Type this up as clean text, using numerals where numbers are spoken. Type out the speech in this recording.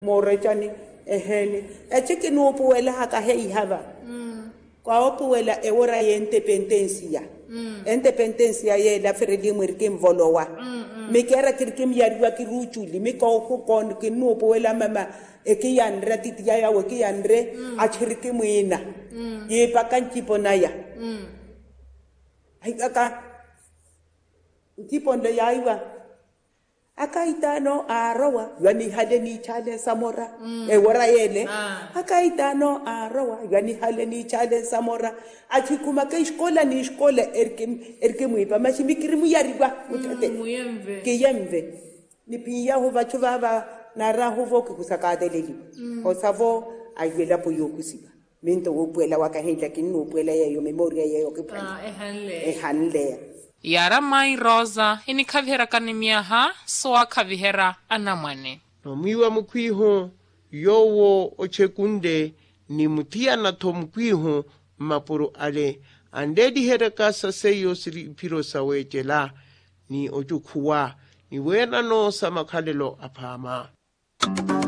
Morechani ehele echike no puela haka he hava kwa puela e ora independencia independencia ye la feredi mwerkem volowa me kera kirkim yarwa kiruchuli me ko kon ke no puela mama e ke yanre titia ya we ke yanre a chirike muina ye pakanchi ponaya ai aka tipo ndo yaiwa akaitano arawa yani hale ni chale samora e wora yele akaitano arawa yani hale ni chale samora achikuma ke iskola ni iskola erkem ipa mashimikiri muyariba mutete ke yemve ni pia ho bacho baba na rahovo ke kusakadeleli o savo ayela po yokusiba mento wo puela wa ka hela ke no puela yeyo memoria yeyo ke pa hanle Yara mai Rosa ini kavihera kanemia ha soa kavihera anamwane. Nomiwa mkwiho yowo ochekunde ni mutia na to mkwiho mapuro ale andedi hera kasa seyo siri piro sawejela ni ojukuwa ni wena no samakalelo apama.